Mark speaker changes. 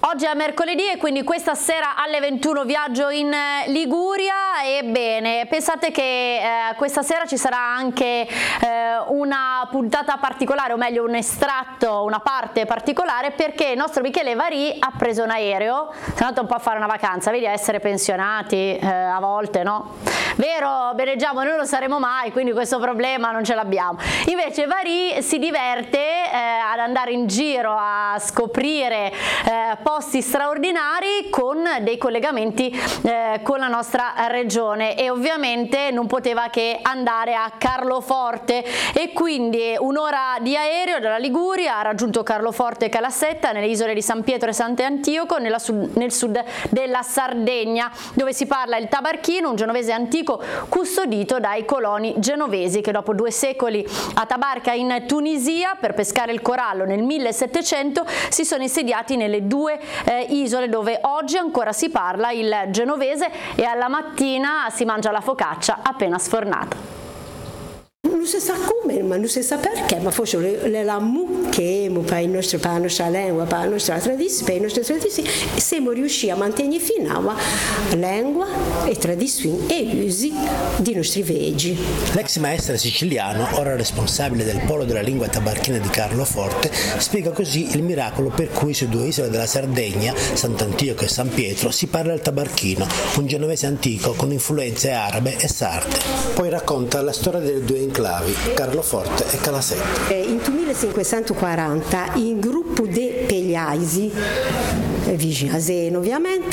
Speaker 1: Oggi è mercoledì e quindi questa sera alle 21 viaggio in Liguria. Ebbene, pensate che questa sera ci sarà anche una puntata particolare, o meglio un estratto, una parte particolare, perché il nostro Michele Varì ha preso un aereo, si è andato un po' a fare una vacanza, vedi, a essere pensionati a volte, no? Vero, beneggiamo, noi non saremo mai, quindi questo problema non ce l'abbiamo. Invece Varì si diverte ad andare in giro a scoprire posti straordinari con dei collegamenti con la nostra regione, e ovviamente non poteva che andare a Carloforte, e quindi un'ora di aereo dalla Liguria ha raggiunto Carloforte e Calassetta nelle isole di San Pietro e Sant'Antioco nel sud della Sardegna, dove si parla il tabarchino, un genovese antico custodito dai coloni genovesi che dopo 2 secoli a Tabarca in Tunisia per pescare il corallo nel 1700 si sono insediati nelle 2 isole dove oggi ancora si parla il genovese, e alla mattina si mangia la focaccia appena sfornata.
Speaker 2: Non si sa come, ma non si sa perché, ma forse la mucchiamo per la nostra lingua, per la nostra tradizione, siamo riusciti a mantenere fino alla lingua e tradizioni e usi dei nostri veggi.
Speaker 3: L'ex maestra siciliano, ora responsabile del polo della lingua tabarchina di Carloforte, spiega così il miracolo per cui su 2 isole della Sardegna, Sant'Antioco e San Pietro, si parla il tabarchino, un genovese antico con influenze arabe e sarde. Poi racconta la storia delle 2 enclavi, Carloforte e Calassetta.
Speaker 2: In 1540 il gruppo dei Pegliaisi, vicino a Zeno ovviamente,